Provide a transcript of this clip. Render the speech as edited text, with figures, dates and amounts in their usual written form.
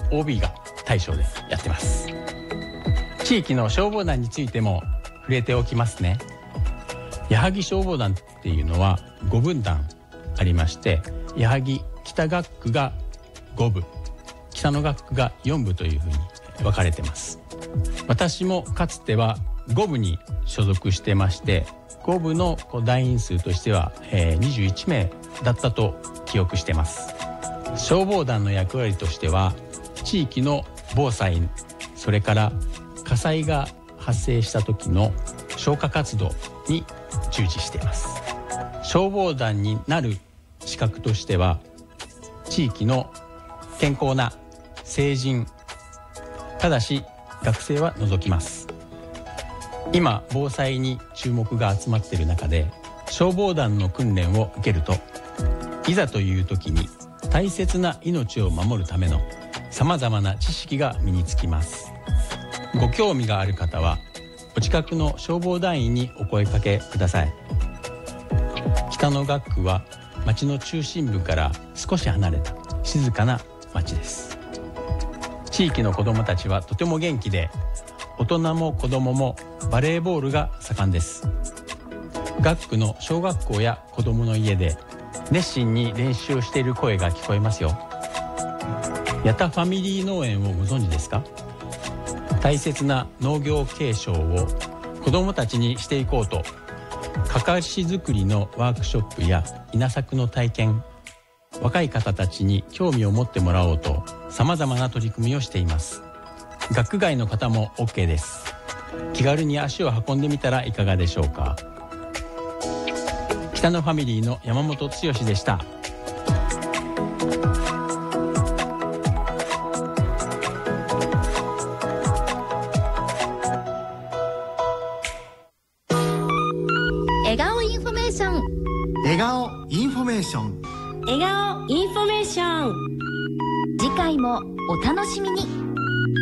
OB が大将でやってます。地域の消防団についても触れておきますね。矢作消防団っていうのは5分団ありまして、矢作北学区が5部、北野学区が4部というふうに分かれてます。私もかつては5部に所属してまして、5部の団員数としては、21名だったと記憶してます。消防団の役割としては、地域の防災、それから火災が発生した時の消火活動に従事しています。消防団になる資格としては、地域の健康な成人、ただし学生は除きます。今防災に注目が集まっている中で、消防団の訓練を受けると、いざという時に大切な命を守るためのさまざまな知識が身につきます。ご興味がある方はお近くの消防団員にお声かけください。北野学区は町の中心部から少し離れた静かな町です。地域の子どもたちはとても元気で、大人も子どももバレーボールが盛んです。学区の小学校や子どもの家で熱心に練習をしている声が聞こえますよ。矢田ファミリー農園をご存知ですか？大切な農業継承を子どもたちにしていこうと、かかし作りのワークショップや稲作の体験、若い方たちに興味を持ってもらおうと、さまざまな取り組みをしています。学区外の方も OK です。気軽に足を運んでみたらいかがでしょうか。北野ファミリーの山本剛でした。 笑顔インフォメーション、 笑顔インフォメーション、 笑顔インフォメーション。次回もお楽しみに。